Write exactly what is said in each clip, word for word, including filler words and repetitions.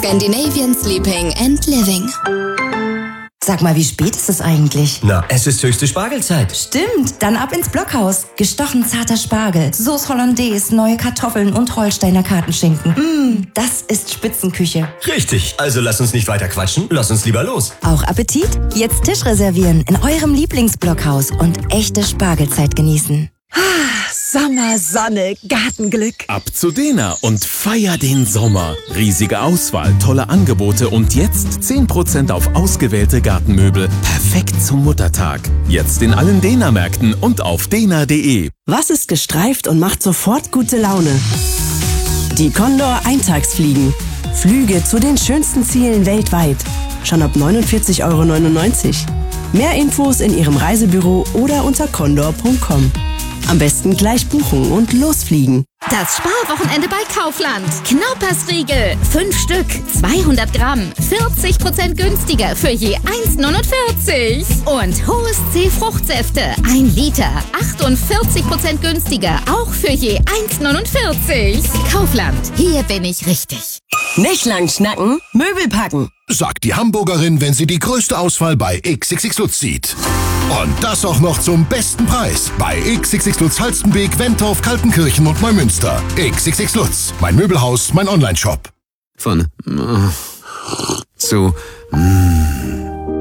Scandinavian Sleeping and Living. Sag mal, wie spät ist es eigentlich? Na, es ist höchste Spargelzeit. Stimmt, dann ab ins Blockhaus. Gestochen zarter Spargel, Sauce Hollandaise, neue Kartoffeln und Holsteiner Kartenschinken. Mmh, das ist Spitzenküche. Richtig, also lass uns nicht weiter quatschen, lass uns lieber los. Auch Appetit? Jetzt Tisch reservieren in eurem Lieblingsblockhaus und echte Spargelzeit genießen. Sommer, Sonne, Gartenglück. Ab zu Dena und feier den Sommer. Riesige Auswahl, tolle Angebote und jetzt zehn Prozent auf ausgewählte Gartenmöbel. Perfekt zum Muttertag. Jetzt in allen Dena-Märkten und auf dena punkt de. Was ist gestreift und macht sofort gute Laune? Die Condor Eintagsfliegen. Flüge zu den schönsten Zielen weltweit. Schon ab neunundvierzig Euro neunundneunzig. Mehr Infos in Ihrem Reisebüro oder unter condor punkt com. Am besten gleich buchen und losfliegen. Das Sparwochenende bei Kaufland. Knaupersriegel. Fünf Stück. zweihundert Gramm. vierzig Prozent günstiger für je eins neunundvierzig. Und Hohes C Fruchtsäfte. Ein Liter. achtundvierzig Prozent günstiger. Auch für je eins neunundvierzig. Kaufland. Hier bin ich richtig. Nicht lang schnacken, Möbel packen. Sagt die Hamburgerin, wenn sie die größte Auswahl bei X X X Lutz sieht. Und das auch noch zum besten Preis bei X X X Lutz Halstenbek, Wentorf, Kaltenkirchen und Neumünster. X X X Lutz, mein Möbelhaus, mein Onlineshop. Von äh, zu mm.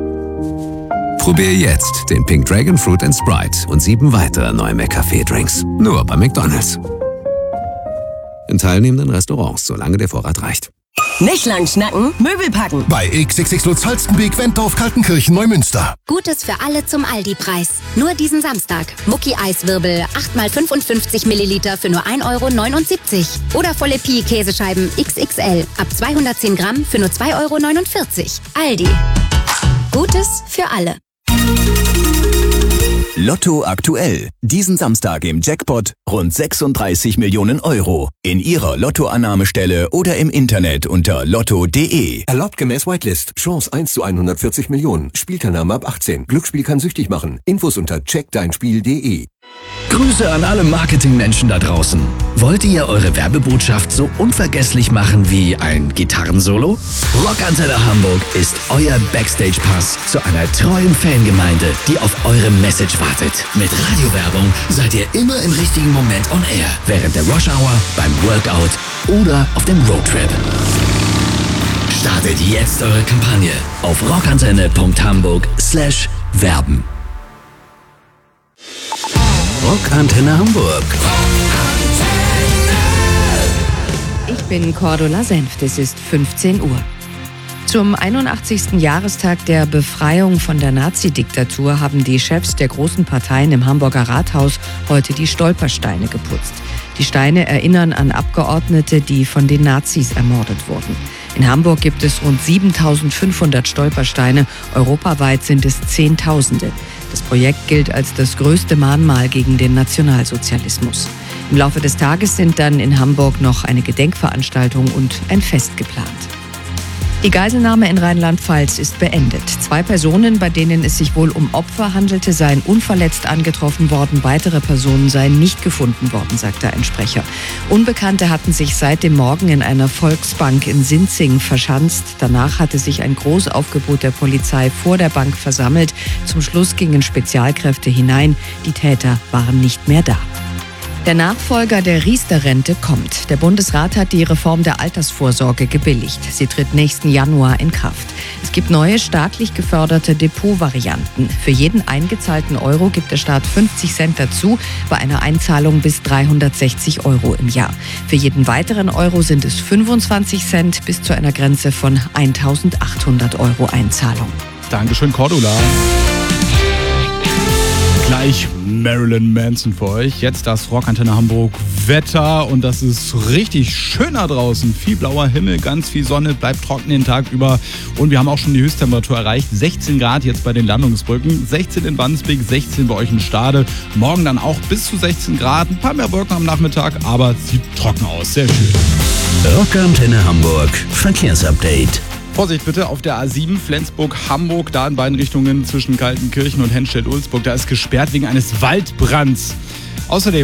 Probier jetzt den Pink Dragon Fruit and Sprite und sieben weitere neue McCafé-Drinks. Nur bei McDonald's. In teilnehmenden Restaurants, solange der Vorrat reicht. Nicht lang schnacken, Möbel packen. Bei X X X Lutz Halstenbek, Wentorf, Kaltenkirchen, Neumünster. Gutes für alle zum Aldi-Preis. Nur diesen Samstag. Mucki-Eiswirbel acht mal fünfundfünfzig Milliliter für nur ein Euro neunundsiebzig. Oder volle Pi-Käsescheiben X X L ab zweihundertzehn Gramm für nur zwei Euro neunundvierzig. Aldi. Gutes für alle. Lotto aktuell. Diesen Samstag im Jackpot rund sechsunddreißig Millionen Euro. In Ihrer Lottoannahmestelle oder im Internet unter lotto punkt de. Erlaubt gemäß Whitelist. Chance eins zu hundertvierzig Millionen. Spielteilnahme ab achtzehn. Glücksspiel kann süchtig machen. Infos unter check dein spiel punkt de. Grüße an alle Marketingmenschen da draußen. Wollt ihr eure Werbebotschaft so unvergesslich machen wie ein Gitarrensolo? Rockantenne Hamburg ist euer Backstage-Pass zu einer treuen Fangemeinde, die auf eure Message wartet. Mit Radiowerbung seid ihr immer im richtigen Moment on air. Während der Rush Hour, beim Workout oder auf dem Roadtrip. Startet jetzt eure Kampagne auf rockantenne punkt hamburg slash werben. Rockantenne Hamburg. Ich bin Cordula Senft, es ist fünfzehn Uhr. Zum einundachtzigsten Jahrestag der Befreiung von der Nazi-Diktatur haben die Chefs der großen Parteien im Hamburger Rathaus heute die Stolpersteine geputzt. Die Steine erinnern an Abgeordnete, die von den Nazis ermordet wurden. In Hamburg gibt es rund siebentausendfünfhundert Stolpersteine, europaweit sind es Zehntausende. Das Projekt gilt als das größte Mahnmal gegen den Nationalsozialismus. Im Laufe des Tages sind dann in Hamburg noch eine Gedenkveranstaltung und ein Fest geplant. Die Geiselnahme in Rheinland-Pfalz ist beendet. Zwei Personen, bei denen es sich wohl um Opfer handelte, seien unverletzt angetroffen worden. Weitere Personen seien nicht gefunden worden, sagte ein Sprecher. Unbekannte hatten sich seit dem Morgen in einer Volksbank in Sinzing verschanzt. Danach hatte sich ein Großaufgebot der Polizei vor der Bank versammelt. Zum Schluss gingen Spezialkräfte hinein. Die Täter waren nicht mehr da. Der Nachfolger der Riester-Rente kommt. Der Bundesrat hat die Reform der Altersvorsorge gebilligt. Sie tritt nächsten Januar in Kraft. Es gibt neue staatlich geförderte Depotvarianten. Für jeden eingezahlten Euro gibt der Staat fünfzig Cent dazu, bei einer Einzahlung bis dreihundertsechzig Euro im Jahr. Für jeden weiteren Euro sind es fünfundzwanzig Cent bis zu einer Grenze von eintausendachthundert Euro Einzahlung. Dankeschön, Cordula. Gleich Marilyn Manson für euch. Jetzt das Rockantenne Hamburg Wetter und das ist richtig schön da draußen. Viel blauer Himmel, ganz viel Sonne, bleibt trocken den Tag über und wir haben auch schon die Höchsttemperatur erreicht. sechzehn Grad jetzt bei den Landungsbrücken, sechzehn in Wandsbek, sechzehn bei euch in Stade. Morgen dann auch bis zu sechzehn Grad, ein paar mehr Wolken am Nachmittag, aber es sieht trocken aus, sehr schön. Rockantenne Hamburg Verkehrsupdate. Vorsicht bitte auf der A sieben Flensburg-Hamburg, da in beiden Richtungen zwischen Kaltenkirchen und Henstedt-Ulzburg. Da ist gesperrt wegen eines Waldbrands. Außerdem